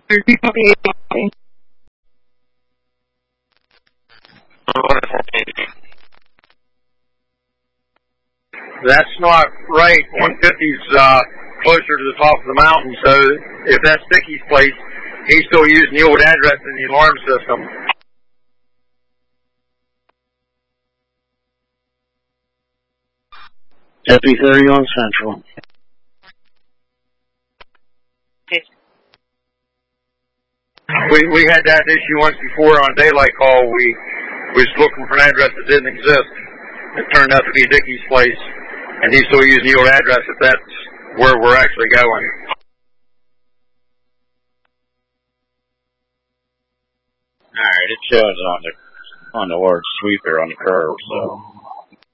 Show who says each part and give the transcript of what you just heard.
Speaker 1: That's not right. 150's closer to the top of the mountain, so if that's Dickie's place, he's still using the old address in the alarm system.
Speaker 2: Deputy 30 on Central.
Speaker 1: We had that issue once before on a daylight call. We was looking for an address that didn't exist. It turned out to be Dickie's place, and he's still using the old address if that's where we're actually going.
Speaker 3: Alright, it shows on the word sweeper on the curve, so